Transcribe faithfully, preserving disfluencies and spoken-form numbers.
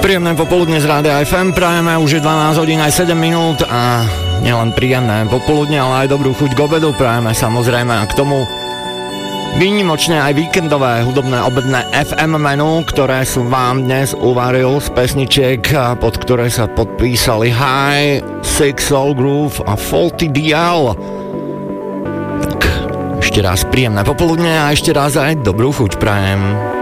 Príjemné popoludne z Rádia ef em prajeme, už je dvanásť hodín aj sedem minút a nielen príjemné popoludne, ale aj dobrú chuť k obedu prajeme samozrejme a k tomu výnimočne aj víkendové hudobné obedné ef em menu, ktoré som vám dnes uvaril z pesničiek, pod ktoré sa podpísali High, Sick Soul Groove a Faulty dé el. Tak ešte raz príjemné popoludne a ešte raz aj dobrú chuť prajem.